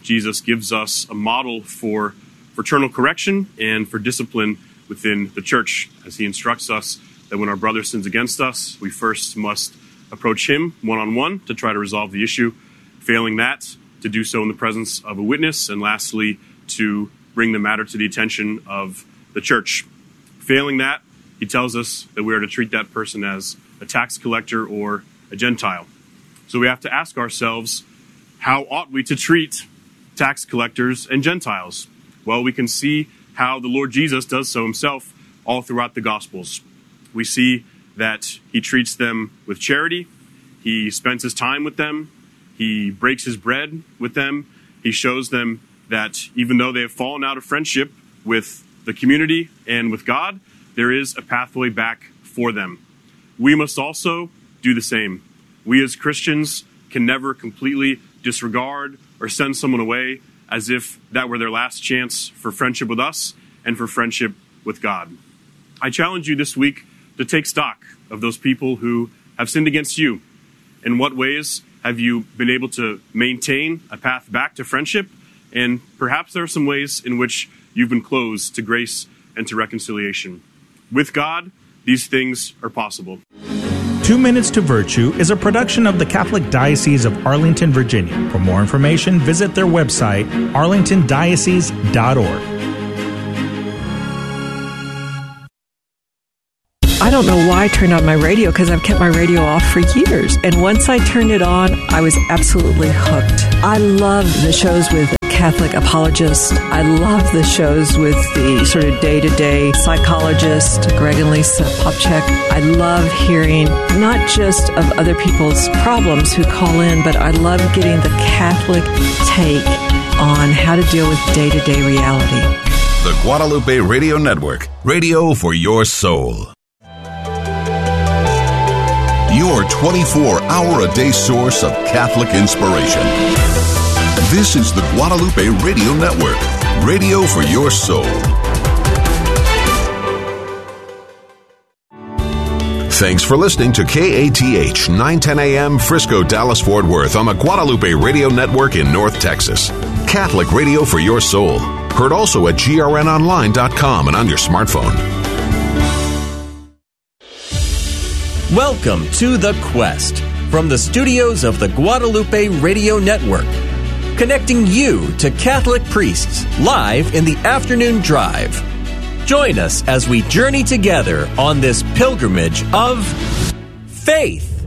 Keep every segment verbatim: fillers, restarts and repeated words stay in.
Jesus gives us a model for fraternal correction and for discipline within the church, as he instructs us that when our brother sins against us, we first must approach him one-on-one to try to resolve the issue. Failing that, to do so in the presence of a witness, and lastly, to bring the matter to the attention of the church. Failing that, he tells us that we are to treat that person as a tax collector or a Gentile. So we have to ask ourselves, how ought we to treat tax collectors and Gentiles? Well, we can see how the Lord Jesus does so himself all throughout the Gospels. We see that he treats them with charity. He spends his time with them. He breaks his bread with them. He shows them that even though they have fallen out of friendship with the community and with God, there is a pathway back for them. We must also do the same. We as Christians can never completely disregard or send someone away as if that were their last chance for friendship with us and for friendship with God. I challenge you this week to take stock of those people who have sinned against you. In what ways have you been able to maintain a path back to friendship? And perhaps there are some ways in which you've been closed to grace and to reconciliation. With God, these things are possible. Two Minutes to Virtue is a production of the Catholic Diocese of Arlington, Virginia. For more information, visit their website, arlington diocese dot org. I don't know why I turned on my radio, because I've kept my radio off for years. And once I turned it on, I was absolutely hooked. I love the shows with Catholic apologists. I love the shows with the sort of day-to-day psychologist, Greg and Lisa Popchak. I love hearing not just of other people's problems who call in, but I love getting the Catholic take on how to deal with day-to-day reality. The Guadalupe Radio Network, radio for your soul. Your twenty-four hour a day source of Catholic inspiration. This is the Guadalupe Radio Network, radio for your soul. Thanks for listening to K A T H nine ten A M Frisco, Dallas, Fort Worth on the Guadalupe Radio Network in North Texas. Catholic radio for your soul. Heard also at G R N online dot com and on your smartphone. Welcome to The Quest from the studios of the Guadalupe Radio Network, connecting you to Catholic priests live in the afternoon drive. Join us as we journey together on this pilgrimage of faith.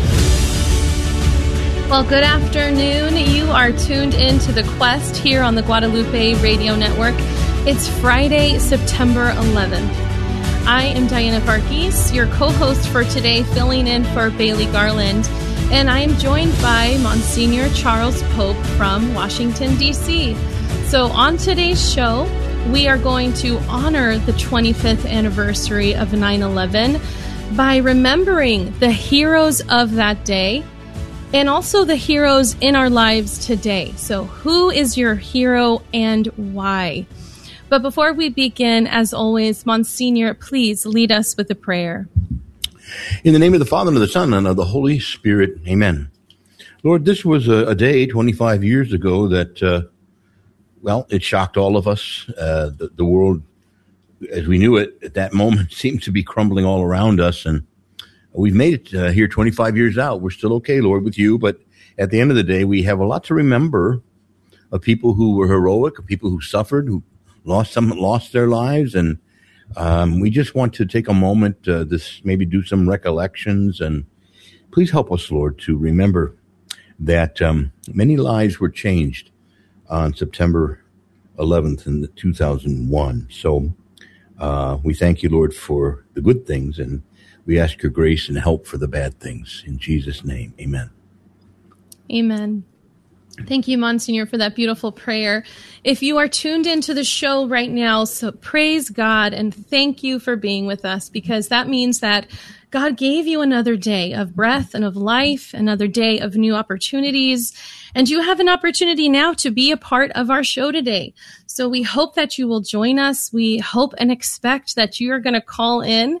Well, good afternoon. You are tuned in to The Quest here on the Guadalupe Radio Network. It's Friday, September eleventh. I am Diana Varghese, your co-host for today, filling in for Bailey Garland, and I am joined by Monsignor Charles Pope from Washington, D C So on today's show, we are going to honor the twenty-fifth anniversary of nine eleven by remembering the heroes of that day and also the heroes in our lives today. So who is your hero and why? But before we begin, as always, Monsignor, please lead us with a prayer. In the name of the Father, and of the Son, and of the Holy Spirit, amen. Lord, this was a, a day twenty-five years ago that, uh, well, it shocked all of us. Uh, the, the world, as we knew it at that moment, seemed to be crumbling all around us. And we've made it uh, here twenty-five years out. We're still okay, Lord, with you. But at the end of the day, we have a lot to remember of people who were heroic, of people who suffered, who lost some, lost their lives. And um, we just want to take a moment, uh, this maybe do some recollections. And please help us, Lord, to remember that um, many lives were changed on September eleventh in two thousand one. So uh, we thank you, Lord, for the good things, and we ask your grace and help for the bad things. In Jesus' name, amen. Amen. Thank you, Monsignor, for that beautiful prayer. If you are tuned into the show right now, so praise God and thank you for being with us, because that means that God gave you another day of breath and of life, another day of new opportunities, and you have an opportunity now to be a part of our show today. So we hope that you will join us. We hope and expect that you are going to call in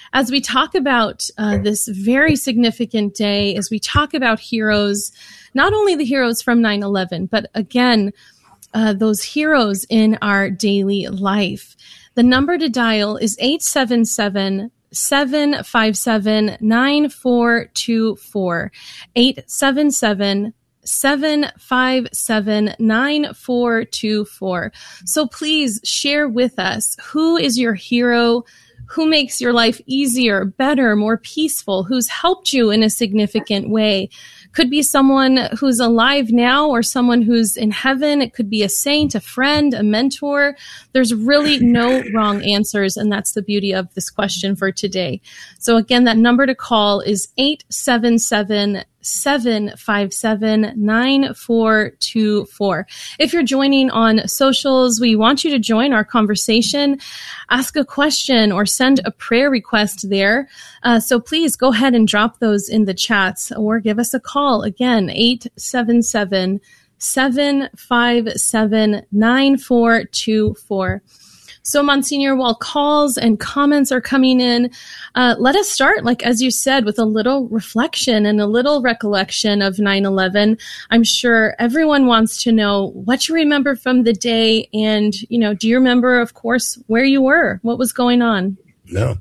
as we talk about uh, this very significant day, as we talk about heroes, not only the heroes from nine eleven, but again, uh, those heroes in our daily life. The number to dial is eight seven seven, seven five seven, nine four two four, eight seven seven, seven five seven, nine four two four. So please share with us, who is your hero? Who makes your life easier, better, more peaceful? Who's helped you in a significant way? Could be someone who's alive now or someone who's in heaven. It could be a saint, a friend, a mentor. There's really no wrong answers, and that's the beauty of this question for today. So again, that number to call is eight seven seven, seven five seven, nine four two four. If you're joining on socials, we want you to join our conversation, ask a question, or send a prayer request there. Uh, so please go ahead and drop those in the chats or give us a call. Again, eight seven seven, seven five seven, nine four two four. So, Monsignor, while calls and comments are coming in, uh, let us start, like as you said, with a little reflection and a little recollection of nine eleven. I'm sure everyone wants to know what you remember from the day, and, you know, do you remember, of course, where you were? What was going on? No.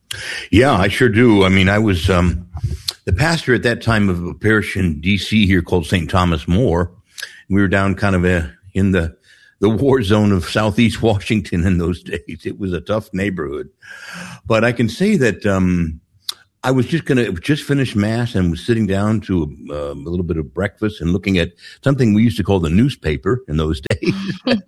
Yeah, I sure do. I mean, I was um, the pastor at that time of a parish in D C here called Saint Thomas More. We were down kind of a, in the the war zone of Southeast Washington in those days. It was a tough neighborhood. But I can say that um, I was just going to just finish Mass and was sitting down to uh, a little bit of breakfast and looking at something we used to call the newspaper in those days.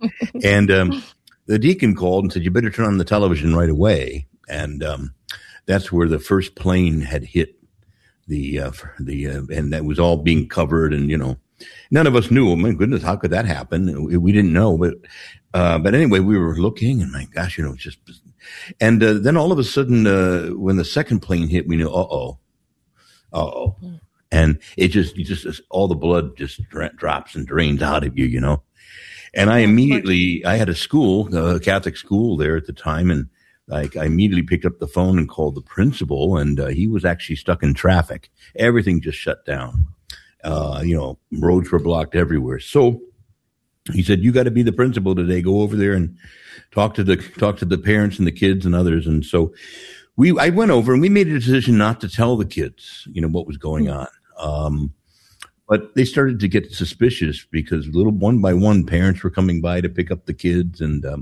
and um, the deacon called and said, you better turn on the television right away. And um, that's where the first plane had hit the, uh, the uh, and that was all being covered. And, you know, none of us knew. Oh, my goodness, how could that happen? We didn't know. But uh, but anyway, we were looking, and my gosh, you know, it's just. And uh, then all of a sudden, uh, when the second plane hit, we knew, uh-oh, uh-oh. Mm. And it just, you just, all the blood just dra- drops and drains out of you, you know. And I immediately, I had a school, a Catholic school there at the time, and Like I immediately picked up the phone and called the principal, and uh, he was actually stuck in traffic. Everything just shut down. Uh, you know, roads were blocked everywhere. So he said, "You got to be the principal today. Go over there and talk to the talk to the parents and the kids and others." And so we, I went over and we made a decision not to tell the kids, you know, what was going on. Um, but they started to get suspicious because little one by one, parents were coming by to pick up the kids, and um,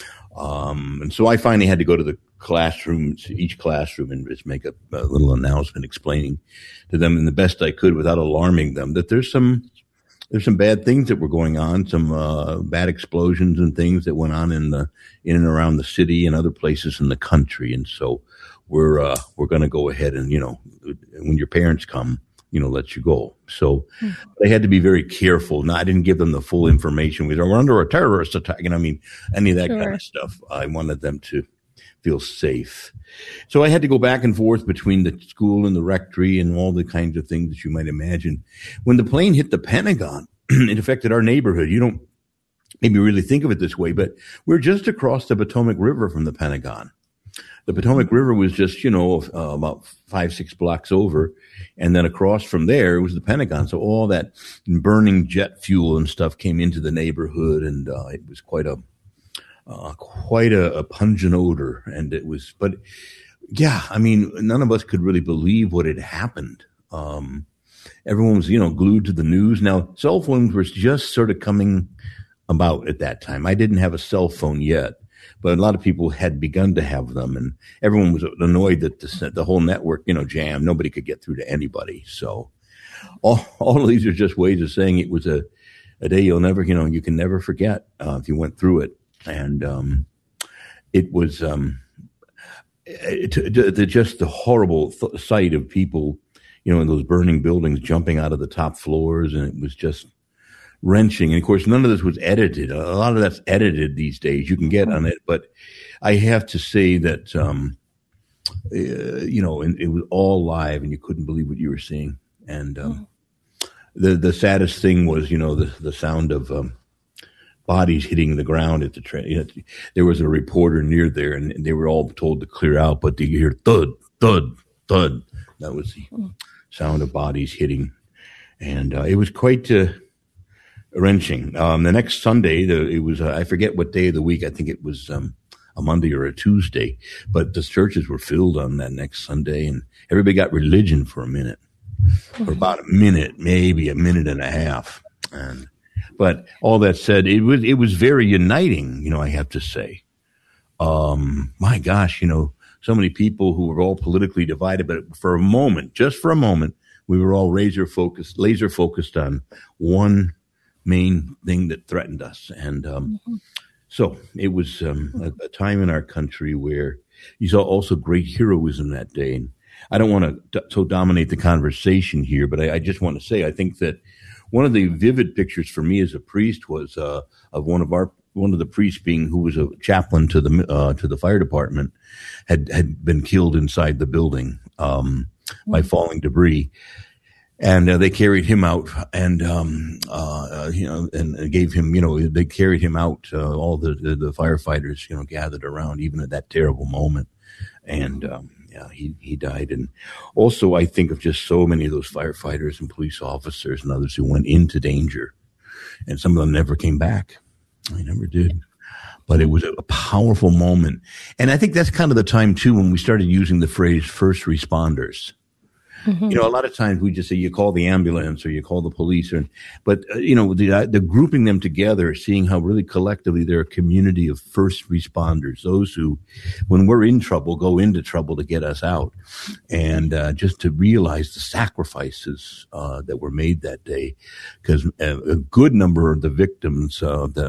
Um, and so I finally had to go to the classrooms, each classroom, and just make a, a little announcement explaining to them in the best I could without alarming them that there's some, there's some bad things that were going on, some, uh, bad explosions and things that went on in the, in and around the city and other places in the country. And so we're, uh, we're going to go ahead and, you know, when your parents come, you know, let you go. So mm-hmm. they had to be very careful. No, I didn't give them the full information. We were under a terrorist attack. And I mean, any of that sure. kind of stuff. I wanted them to feel safe. So I had to go back and forth between the school and the rectory and all the kinds of things that you might imagine. When the plane hit the Pentagon, it affected our neighborhood. You don't maybe really think of it this way, but we're just across the Potomac River from the Pentagon. The Potomac River was just, you know, uh, about five, six blocks over. And then across from there, it was the Pentagon. So all that burning jet fuel and stuff came into the neighborhood. And uh, it was quite a uh, quite a, a pungent odor. And it was, but yeah, I mean, none of us could really believe what had happened. Um, everyone was, you know, glued to the news. Now, cell phones were just sort of coming about at that time. I didn't have a cell phone yet. But a lot of people had begun to have them, and everyone was annoyed that the, the whole network, you know, jammed. Nobody could get through to anybody. So all, all of these are just ways of saying it was a, a day you'll never, you know, you can never forget uh, if you went through it. And um, it was um, it, it, it, just the horrible th- sight of people, you know, in those burning buildings jumping out of the top floors, and it was just wrenching. And of course, none of this was edited. A lot of that's edited these days. You can get on it, but I have to say that, um, uh, you know, it, it was all live and you couldn't believe what you were seeing. And, um, the, the saddest thing was, you know, the, the sound of, um, bodies hitting the ground at the train. You know, there was a reporter near there and they were all told to clear out, but you hear thud, thud, thud. That was the sound of bodies hitting. And uh, it was quite uh, wrenching. Um, the next Sunday, the, it was, uh, I forget what day of the week. I think it was um, a Monday or a Tuesday. But the churches were filled on that next Sunday. And everybody got religion for a minute. For about a minute, maybe a minute and a half. And but all that said, it was it was very uniting, you know, I have to say. Um, my gosh, you know, so many people who were all politically divided, but for a moment, just for a moment, we were all laser focused, laser focused on one main thing that threatened us. And um, mm-hmm. so it was um, a, a time in our country where you saw also great heroism that day. And I don't want to d- so dominate the conversation here, but I, I just want to say I think that one of the vivid pictures for me as a priest was uh, of one of our one of the priests being who was a chaplain to the uh, to the fire department had had been killed inside the building um, mm-hmm. by falling debris, and uh, they carried him out and um, uh, you know and gave him you know they carried him out. Uh, all the, the the firefighters you know gathered around even at that terrible moment, and. Um, Yeah, he, he died. And also I think of just so many of those firefighters and police officers and others who went into danger. And some of them never came back. I never did. But it was a powerful moment. And I think that's kind of the time, too, when we started using the phrase first responders. Mm-hmm. You know, a lot of times we just say you call the ambulance or you call the police, or, but uh, you know, the, uh, the grouping them together, seeing how really collectively they're a community of first responders, those who, when we're in trouble, go into trouble to get us out, and uh, just to realize the sacrifices uh, that were made that day, because a, a good number of the victims, uh, the